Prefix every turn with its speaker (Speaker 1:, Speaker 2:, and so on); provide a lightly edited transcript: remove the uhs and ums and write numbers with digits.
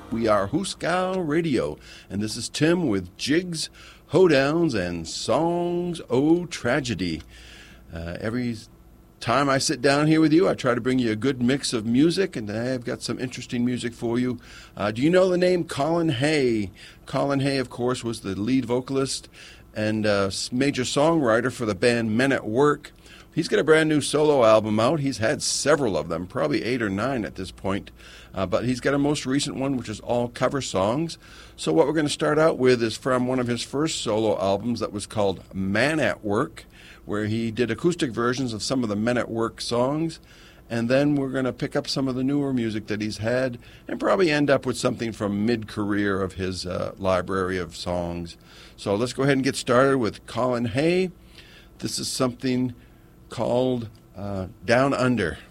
Speaker 1: We are Hooskow Radio, and this is Tim with Jigs, Hoedowns, and Songs O Tragedy. Every time I sit down here with you, I try to bring you a good mix of music, and I've got some interesting music for you. Do you know the name Colin Hay? Colin Hay, of course, was the lead vocalist and major songwriter for the band Men at Work. He's got a brand new solo album out. He's had several of them, probably 8 or 9 at this point. But he's got a most recent one, which is all cover songs. So what we're going to start out with is from one of his first solo albums that was called Man at Work, where he did acoustic versions of some of the Men at Work songs. And then we're going to pick up some of the newer music that he's had and probably end up with something from mid-career of his library of songs. So let's go ahead and get started with Colin Hay. This is something called Down Under.